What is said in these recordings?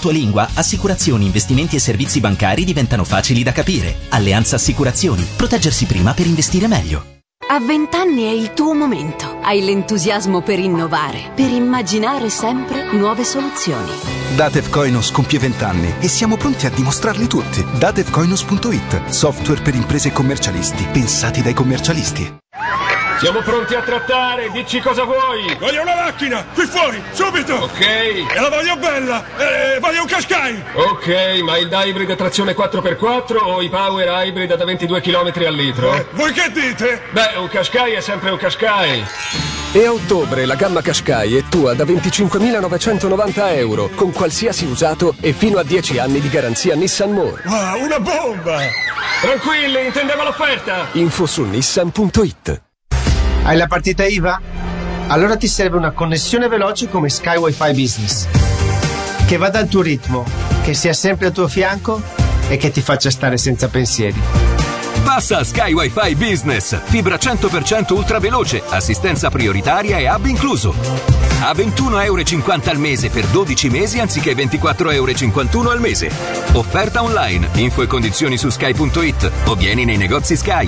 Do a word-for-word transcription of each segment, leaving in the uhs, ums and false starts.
tua lingua, assicurazioni, investimenti e servizi bancari diventano facili da capire. Alleanza Assicurazioni. Proteggersi prima per investire meglio. A vent'anni è il tuo momento. Hai l'entusiasmo per innovare, per immaginare sempre nuove soluzioni. Datev Koinos compie vent'anni e siamo pronti a dimostrarli tutti. datev koinos punto it. Software per imprese e commercialisti, pensati dai commercialisti. Siamo pronti a trattare, dici cosa vuoi. Voglio una macchina, qui fuori, subito. Ok. E la voglio bella, e voglio un Qashqai. Ok, ma il hybrid a trazione quattro per quattro o i power hybrid da ventidue chilometri al litro? Eh, voi che dite? Beh, un Qashqai è sempre un Qashqai. E a ottobre la gamma Qashqai è tua da venticinquemilanovecentovananta euro, con qualsiasi usato e fino a dieci anni di garanzia Nissan More. Wow, una bomba! Tranquilli, intendevo l'offerta. Info su nissan punto it. Hai la partita I V A? Allora ti serve una connessione veloce come Sky Wi-Fi Business, che vada al tuo ritmo, che sia sempre al tuo fianco e che ti faccia stare senza pensieri. Passa a Sky Wi-Fi Business, fibra cento per cento ultraveloce, assistenza prioritaria e hub incluso. A ventuno euro e cinquanta al mese per dodici mesi anziché ventiquattro euro e cinquantuno al mese. Offerta online, info e condizioni su sky punto it o vieni nei negozi Sky.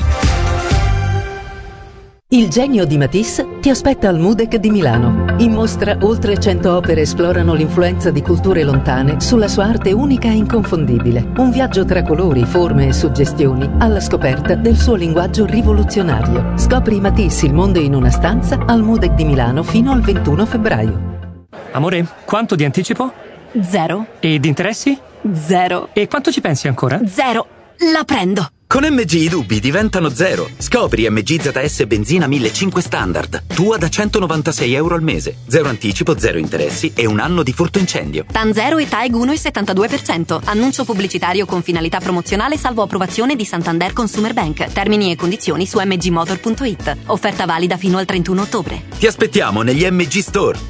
Il genio di Matisse ti aspetta al MUDEC di Milano. In mostra oltre cento opere esplorano l'influenza di culture lontane sulla sua arte unica e inconfondibile. Un viaggio tra colori, forme e suggestioni alla scoperta del suo linguaggio rivoluzionario. Scopri Matisse, il mondo in una stanza al MUDEC di Milano fino al ventuno febbraio. Amore, quanto di anticipo? Zero. E di interessi? Zero. E quanto ci pensi ancora? Zero. La prendo. Con M G i dubbi diventano zero. Scopri M G Z S benzina millecinquecento standard. Tua da centonovantasei euro al mese. Zero anticipo, zero interessi e un anno di furto incendio. TAN zero e TAEG uno virgola settantadue per cento. Annuncio pubblicitario con finalità promozionale salvo approvazione di Santander Consumer Bank. Termini e condizioni su m g motor punto it. Offerta valida fino al trentuno ottobre. Ti aspettiamo negli M G Store.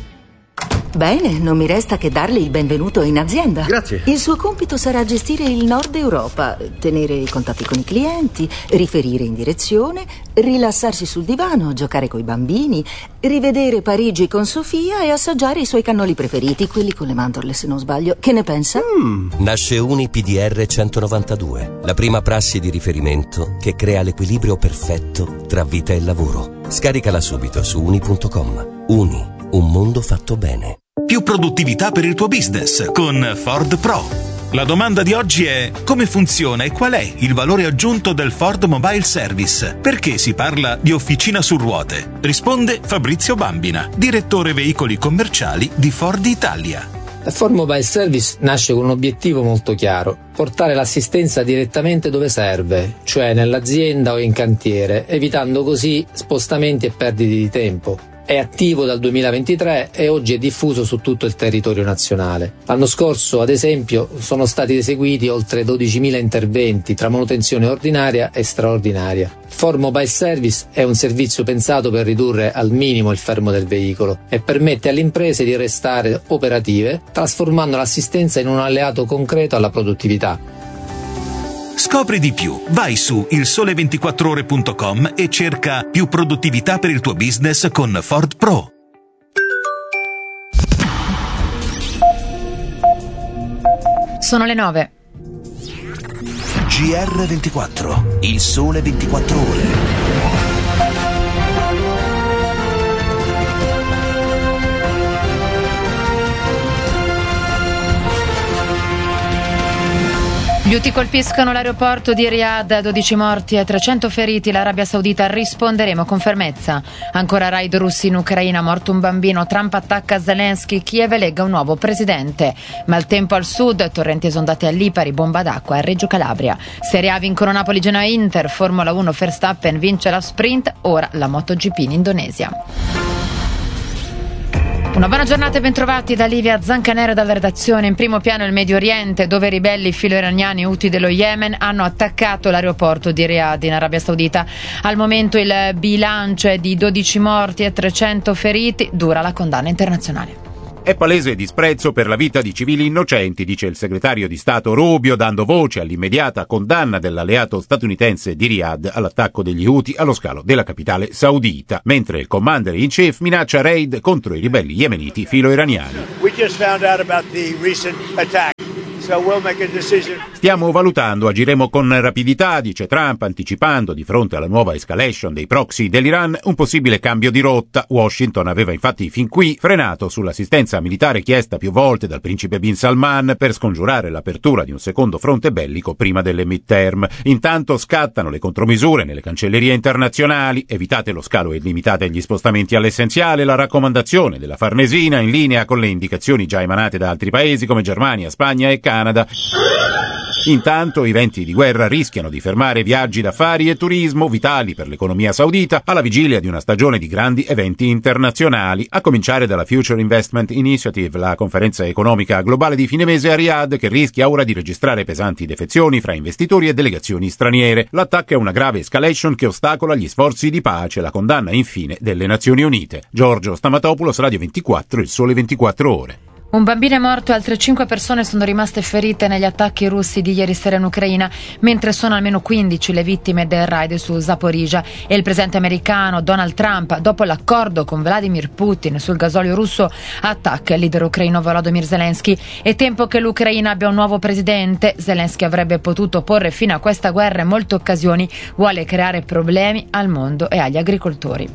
Bene, non mi resta che darle il benvenuto in azienda. Grazie. Il suo compito sarà gestire il nord Europa, tenere i contatti con i clienti, riferire in direzione, rilassarsi sul divano, giocare coi bambini, rivedere Parigi con Sofia e assaggiare i suoi cannoli preferiti, quelli con le mandorle se non sbaglio. Che ne pensa? Mm. Nasce Uni P D R centonovantadue, la prima prassi di riferimento che crea l'equilibrio perfetto tra vita e lavoro. Scaricala subito su uni punto com. Uni, un mondo fatto bene. Più produttività per il tuo business con Ford Pro. La domanda di oggi è: come funziona e qual è il valore aggiunto del Ford Mobile Service? Perché si parla di officina su ruote? Risponde Fabrizio Bambina, direttore veicoli commerciali di Ford Italia. La Ford Mobile Service nasce con un obiettivo molto chiaro: portare l'assistenza direttamente dove serve, cioè nell'azienda o in cantiere, evitando così spostamenti e perdite di tempo. È attivo dal duemilaventitré e oggi è diffuso su tutto il territorio nazionale. L'anno scorso, ad esempio, sono stati eseguiti oltre dodicimila interventi tra manutenzione ordinaria e straordinaria. Ford Mobile Service è un servizio pensato per ridurre al minimo il fermo del veicolo e permette alle imprese di restare operative, trasformando l'assistenza in un alleato concreto alla produttività. Scopri di più. Vai su il sole ventiquattro ore punto com e cerca più produttività per il tuo business con Ford Pro. Sono le nove. G R ventiquattro, il sole ventiquattro ore. Gli Houthi colpiscono l'aeroporto di Riyadh, dodici morti e trecento feriti. L'Arabia Saudita: risponderemo con fermezza. Ancora raid russi in Ucraina, morto un bambino. Trump attacca Zelensky, Kiev elegga un nuovo presidente. Maltempo al sud, torrenti esondati a Lipari, bomba d'acqua a Reggio Calabria. Serie A vincono Napoli, Genoa e Inter. Formula uno, Verstappen vince la sprint, ora la MotoGP in Indonesia. Una buona giornata e bentrovati da Livia Zancanera dalla redazione. In primo piano il Medio Oriente, dove i ribelli filo-iraniani Houthi dello Yemen hanno attaccato l'aeroporto di Riyadh in Arabia Saudita. Al momento il bilancio è di dodici morti e trecento feriti, dura la condanna internazionale. È palese disprezzo per la vita di civili innocenti, dice il segretario di Stato Rubio, dando voce all'immediata condanna dell'alleato statunitense di Riyadh all'attacco degli Houthi allo scalo della capitale saudita, mentre il commander in chief minaccia raid contro i ribelli yemeniti filo-iraniani. just found out about the recent attack. So we'll make a decision. Stiamo valutando, agiremo con rapidità, dice Trump, anticipando di fronte alla nuova escalation dei proxy dell'Iran un possibile cambio di rotta. Washington aveva infatti fin qui frenato sull'assistenza militare chiesta più volte dal principe bin Salman per scongiurare l'apertura di un secondo fronte bellico prima delle midterm. Intanto scattano le contromisure nelle cancellerie internazionali, evitate lo scalo e limitate gli spostamenti all'essenziale, la raccomandazione della Farnesina in linea con le indicazioni già emanate da altri paesi come Germania, Spagna e Canada. Canada. Intanto i venti di guerra rischiano di fermare viaggi d'affari e turismo vitali per l'economia saudita alla vigilia di una stagione di grandi eventi internazionali, a cominciare dalla Future Investment Initiative, la conferenza economica globale di fine mese a Riyadh, che rischia ora di registrare pesanti defezioni fra investitori e delegazioni straniere. L'attacco è una grave escalation che ostacola gli sforzi di pace, la condanna infine delle Nazioni Unite. Giorgio Stamatopoulos, Radio ventiquattro, Il Sole ventiquattro Ore. Un bambino è morto e altre cinque persone sono rimaste ferite negli attacchi russi di ieri sera in Ucraina, mentre sono almeno quindici le vittime del raid su Zaporizhzhia. E il presidente americano Donald Trump, dopo l'accordo con Vladimir Putin sul gasolio russo, attacca il leader ucraino Volodymyr Zelensky. È tempo che l'Ucraina abbia un nuovo presidente. Zelensky avrebbe potuto porre fine a questa guerra in molte occasioni, vuole creare problemi al mondo e agli agricoltori.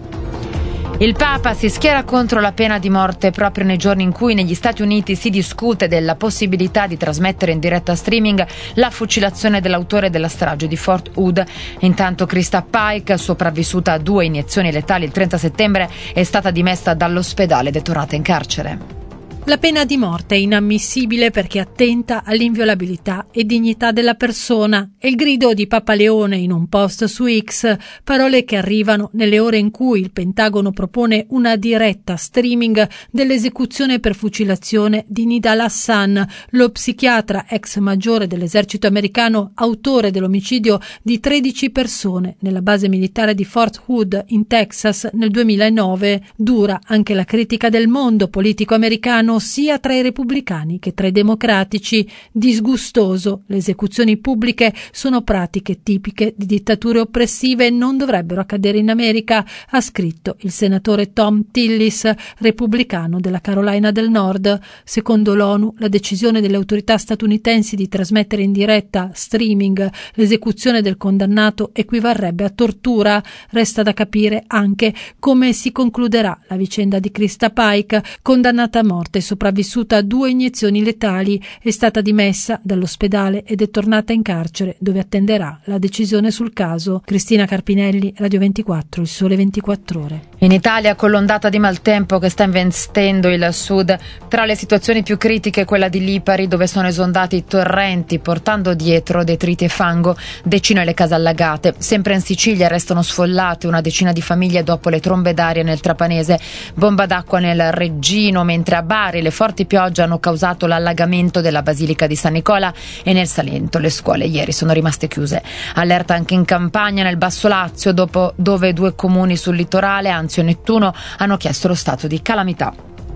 Il Papa si schiera contro la pena di morte proprio nei giorni in cui negli Stati Uniti si discute della possibilità di trasmettere in diretta streaming la fucilazione dell'autore della strage di Fort Hood. Intanto Krista Pike, sopravvissuta a due iniezioni letali il trenta settembre, è stata dimessa dall'ospedale ed è tornata in carcere. La pena di morte è inammissibile perché attenta all'inviolabilità e dignità della persona. È il grido di Papa Leone in un post su X, parole che arrivano nelle ore in cui il Pentagono propone una diretta streaming dell'esecuzione per fucilazione di Nidal Hassan, lo psichiatra ex maggiore dell'esercito americano, autore dell'omicidio di tredici persone nella base militare di Fort Hood in Texas nel duemilanove. Dura anche la critica del mondo politico americano, sia tra i repubblicani che tra i democratici. Disgustoso, le esecuzioni pubbliche sono pratiche tipiche di dittature oppressive e non dovrebbero accadere in America, ha scritto il senatore Tom Tillis, repubblicano della Carolina del Nord. Secondo l'ONU, la decisione delle autorità statunitensi di trasmettere in diretta streaming l'esecuzione del condannato equivarrebbe a tortura. Resta da capire anche come si concluderà la vicenda di Krista Pike, condannata a morte e sopravvissuta a due iniezioni letali. È stata dimessa dall'ospedale ed è tornata in carcere, dove attenderà la decisione sul caso. Cristina Carpinelli, Radio ventiquattro, Il Sole ventiquattro Ore. In Italia, con l'ondata di maltempo che sta investendo il sud, tra le situazioni più critiche quella di Lipari, dove sono esondati torrenti portando dietro detriti e fango, decine le case allagate. Sempre in Sicilia restano sfollate una decina di famiglie dopo le trombe d'aria nel Trapanese, bomba d'acqua nel Reggino, mentre a Bari le forti piogge hanno causato l'allagamento della Basilica di San Nicola, e nel Salento le scuole ieri sono rimaste chiuse. Allerta anche in Campania, nel Basso Lazio, dopo dove due comuni sul litorale, Anzio e Nettuno, hanno chiesto lo stato di calamità.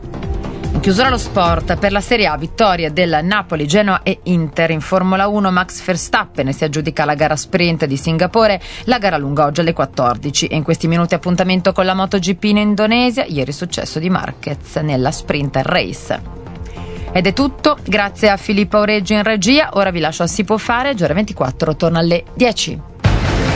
In chiusura lo sport, per la Serie A, vittorie del Napoli, Genoa e Inter. In Formula uno Max Verstappen si aggiudica la gara sprint di Singapore, la gara lunga oggi alle quattordici, e in questi minuti appuntamento con la MotoGP in Indonesia, ieri successo di Marquez nella sprint race. Ed è tutto, grazie a Filippo Aureggio in regia. Ora vi lascio a Si può fare, Giore ventiquattro torna alle dieci.